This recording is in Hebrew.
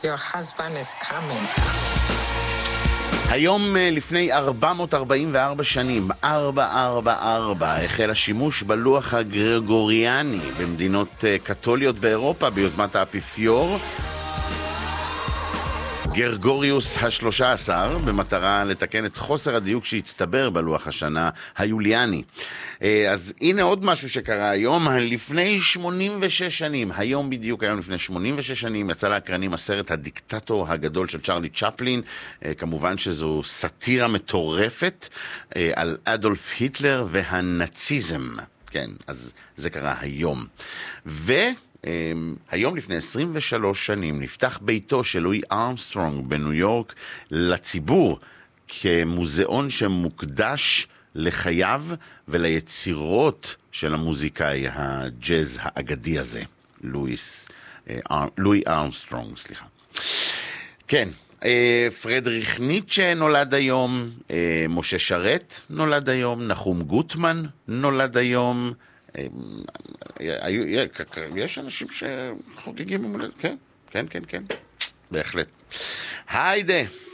your husband is coming. היום לפני 444 שנים, 444, החל השימוש בלוח הגרגוריאני במדינות קתוליות באירופה ביוזמת האפיפיור גרגוריוס ה-13, במטרה לתקן את חוסר הדיוק שהצטבר בלוח השנה היוליאני. אז הנה עוד משהו שקרה היום, לפני 86 שנים, היום בדיוק, היום לפני 86 שנים, יצא לאקרנים הסרט הדיקטטור הגדול של צ'רלי צ'פלין, כמובן שזו סאטירה מטורפת על אדולף היטלר והנאציזם. כן, אז זה קרה היום. היום לפני 23 שנים נפתח ביתו של לואי ארמסטרונג בניו יורק לציבור כמוזיאון שמוקדש לחייו וליצירות של המוזיקאי הג'אז האגדי הזה, לואי ארמסטרונג, סליחה. כן, פרדריך ניטשה נולד היום, משה שרת נולד היום, נחום גוטמן נולד היום, יש אנשים שחוגגים במולדת, כן, בהחלט. היידה.